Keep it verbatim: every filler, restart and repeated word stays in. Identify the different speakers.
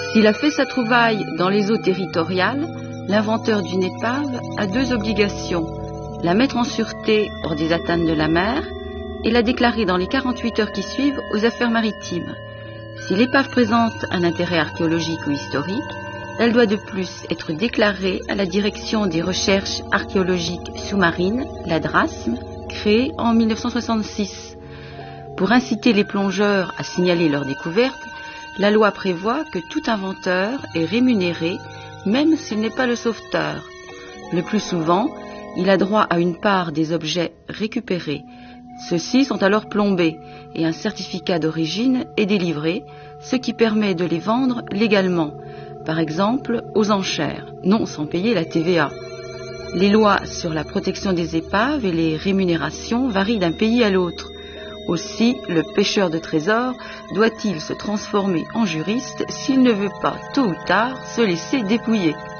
Speaker 1: S'il a fait sa trouvaille dans les eaux territoriales, l'inventeur d'une épave a deux obligations: la mettre en sûreté hors des atteintes de la mer et la déclarer dans les quarante-huit heures qui suivent aux affaires maritimes. Si l'épave présente un intérêt archéologique ou historique, elle doit de plus être déclarée à la Direction des recherches archéologiques sous-marines, la DRASM, créée en mille neuf cent soixante-six. Pour inciter les plongeurs à signaler leur découverte, la loi prévoit que tout inventeur est rémunéré, même s'il n'est pas le sauveteur. Le plus souvent, il a droit à une part des objets récupérés. Ceux-ci sont alors plombés et un certificat d'origine est délivré, ce qui permet de les vendre légalement, par exemple aux enchères, non sans payer la T V A. Les lois sur la protection des épaves et les rémunérations varient d'un pays à l'autre. Aussi, le pêcheur de trésors doit-il se transformer en juriste s'il ne veut pas, tôt ou tard, se laisser dépouiller.